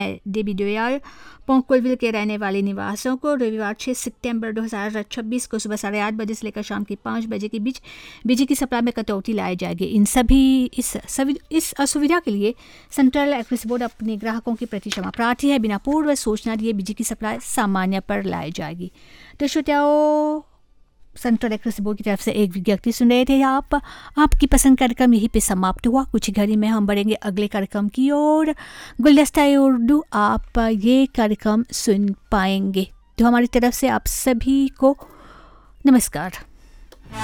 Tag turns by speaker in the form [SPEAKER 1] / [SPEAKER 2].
[SPEAKER 1] देवी दोयाल पोंकोलविल के रहने वाले निवासियों को रविवार 6 सितंबर 2026 को सुबह 8:30 बजे से लेकर शाम के 5 बजे के बीच बिजली की सप्लाई में कटौती लाई जाएगी। इस असुविधा के लिए सेंट्रल इलेक्ट्रिसिटी बोर्ड अपने ग्राहकों के प्रति क्षमा प्रार्थी है। बिना पूर्व सूचना दिए बिजली की सप्लाई सामान्य पर लाई जाएगी। तो श्रोताओं, सेंट्रल इलेक्ट्रिसिटी बोर्ड की तरफ से एक विज्ञप्ति सुन रहे थे आप। आपकी पसंद कार्यक्रम यहीं पे समाप्त हुआ। कुछ घड़ी में हम बढ़ेंगे अगले कार्यक्रम की ओर। गुलदस्ता उर्दू आप ये कार्यक्रम सुन पाएंगे। तो हमारी तरफ से आप सभी को नमस्कार।